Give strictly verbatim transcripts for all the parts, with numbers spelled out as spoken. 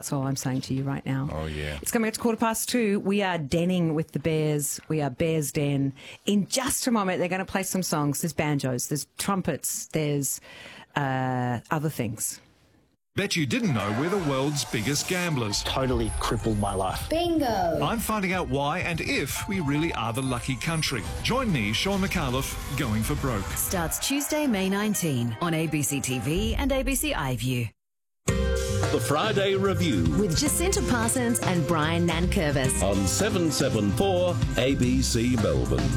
That's all I'm saying to you right now. Oh, yeah. It's coming up to quarter past two. We are denning with the Bears. We are Bears Den. In just a moment, they're going to play some songs. There's banjos, there's trumpets, there's uh, other things. Bet you didn't know we're the world's biggest gamblers. Totally crippled my life. Bingo! I'm finding out why and if we really are the lucky country. Join me, Sean McAuliffe, Going for Broke. Starts Tuesday, May nineteenth on A B C T V and A B C iView. The Friday Review With Jacinta Parsons and Brian Nankervis on seven seven four A B C Melbourne.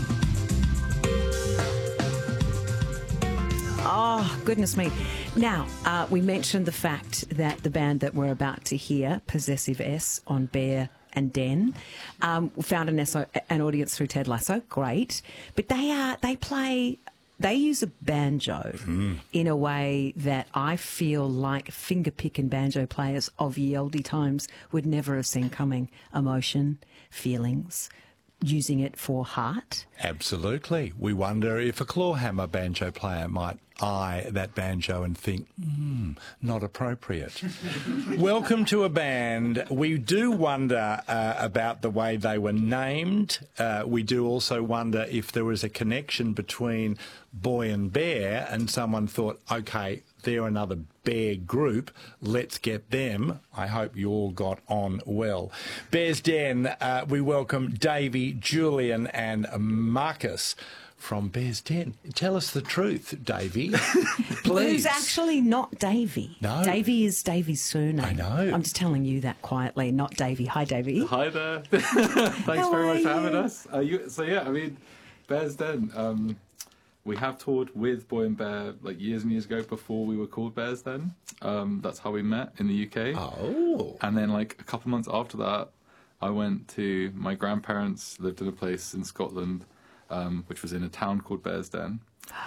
Oh, goodness me. Now, uh, we mentioned the fact that the band that we're about to hear, Possessive S on Bear and Den, um, found an, S O, an audience through Ted Lasso. Great. But they are they play... They use a banjo mm. in a way that I feel like finger-picking banjo players of ye olde times would never have seen coming. Emotion, feelings, using it for heart. Absolutely. We wonder if a clawhammer banjo player might eye that banjo and think, hmm, not appropriate. Welcome to a band. We do wonder uh, about the way they were named. Uh, we do also wonder if there was a connection between Boy and Bear and someone thought, OK, they're another bear group, let's get them. I hope you all got on well. Bears Den, uh, we welcome Davey, Julian and Marcus from Bears Den. Tell us the truth, Davey. Please. Who's actually not Davey. No. Davey is Davey's surname. I know. I'm just telling you that quietly, not Davey. Hi, Davey. Hi there. Thanks How very much are for having you? us. Uh, you, so yeah, I mean, Bears Den. Um, we have toured with Boy and Bear like years and years ago before we were called Bears Den. Um, that's how we met in the U K. Oh. And then like a couple months after that, I went to my grandparents lived in a place in Scotland. Um, which was in a town called Bears Den,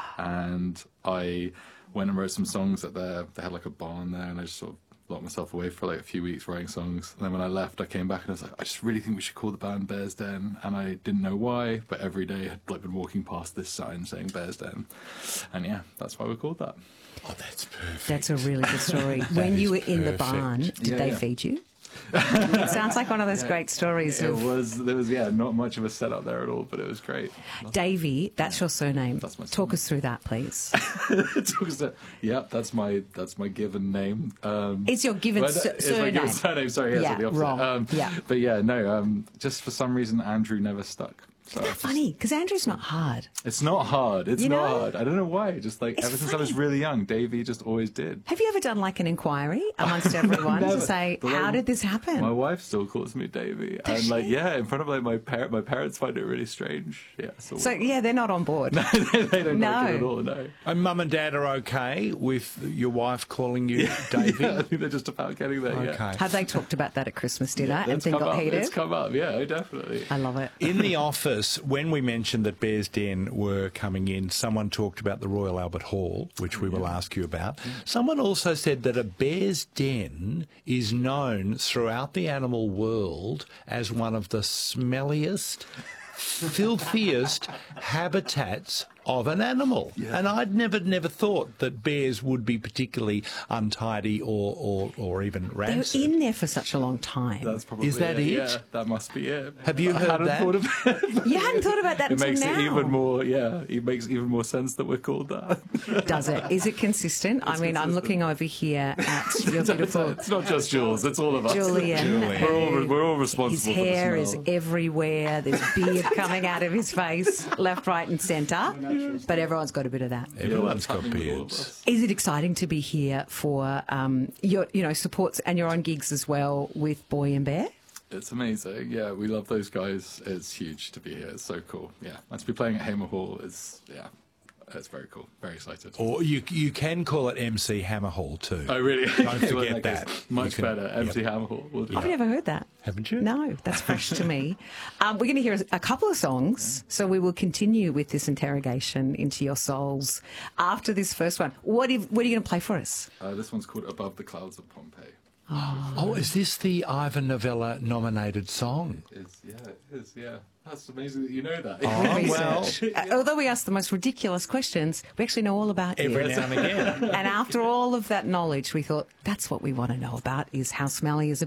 and I went and wrote some songs at their. They had like a barn there, and I just sort of locked myself away for like a few weeks writing songs. And then when I left, I came back and I was like, I just really think we should call the band Bears Den, and I didn't know why, but every day I'd like been walking past this sign saying Bears Den, and yeah, that's why we're called that. Oh, that's perfect. That's a really good story. When you were is in the perfect. barn, did Yeah, they yeah. feed you? It sounds like one of those great stories. It of was there was yeah not much of a setup there at all, but it was great. Davey, that's your surname. That's my Talk surname. us through that, please. Yeah, that's my that's my given name. Um, It's your given well, su- it's my surname. given surname. Sorry, yes, Yeah, the opposite. wrong. Um, Yeah. But yeah, no. Um, just for some reason, Andrew never stuck. So Isn't that it's just- funny? Because Andrew's not hard. It's not hard. It's You not know? hard. I don't know why. Just like It's ever since I was funny. really young, Davey just always did. Have you ever done like an inquiry amongst everyone Never. to say, But, how like, did this happen? My wife still calls me Davey, Does and like she? yeah, in front of like my parent, my parents find it really strange. Yeah. So, So, yeah, they're not on board. they don't No. like it at all. No. And Mum and Dad are okay with your wife calling you Davey? Yeah, I think they're just about getting there. Yeah. Okay. Have they talked about that at Christmas dinner and It's then come got up. heated? It's come up. Yeah, definitely. I love it. In the office, when we mentioned that Bears Den were coming in, someone talked about the Royal Albert Hall, which we will ask you about. Someone also said that a Bears Den is known throughout the animal world as one of the smelliest, filthiest habitats of an animal. Yeah. And I'd never, never thought that bears would be particularly untidy or, or, or even They were rancid. in there for such a long time. That's probably Is that it? Yeah, that must be it. Have you I heard hadn't that? Thought of it. You hadn't thought about that It until makes now. it even more. Yeah, it makes even more sense that we're called that. Does it? Is it consistent? I mean, I'm consistent. looking over here at your beautiful It's not just Jules. It's all of us. Julian. We're all who- we're all His responsible. hair for the is smell. everywhere. There's beard coming out of his face, left, right, and centre. But everyone's got a bit of that. Everyone's Yeah, got that's happening with all of beards. us. Is it exciting to be here for um, your, you know, supports and your own gigs as well with Boy and Bear? It's amazing. Yeah, we love those guys. It's huge to be here. It's so cool. Yeah, and to be playing at Hamer Hall is yeah, it's very cool. Very excited. Or you you can call it M C Hammer Hall too. Oh really? Don't Well, forget in that. case, Much You can- better. M C yep. Hammer Hall. We'll do I've that. never heard that. Haven't you? No, that's fresh to me. Um, we're going to hear a couple of songs, so we will continue with this interrogation into your souls after this first one. What, if, what are you going to play for us? Uh, this one's called Above the Clouds of Pompeii. Oh, is this the Ivan Novella nominated song? It's, yeah, it is. Yeah, that's amazing that you know that. Oh, well, Uh, although we ask the most ridiculous questions, we actually know all about you. every now and again. And after all of that knowledge, we thought that's what we want to know about, is how smelly is a